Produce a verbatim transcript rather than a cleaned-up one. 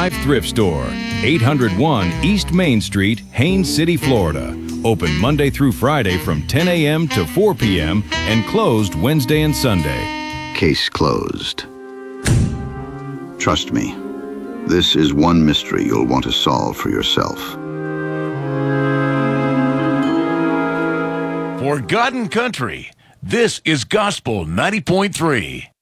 Drive Thrift Store, eight hundred one East Main Street, Haines City, Florida. Open Monday through Friday from ten a.m. to four p.m. and closed Wednesday and Sunday. Case closed. Trust me, this is one mystery you'll want to solve for yourself. For God and Country, this is Gospel ninety point three.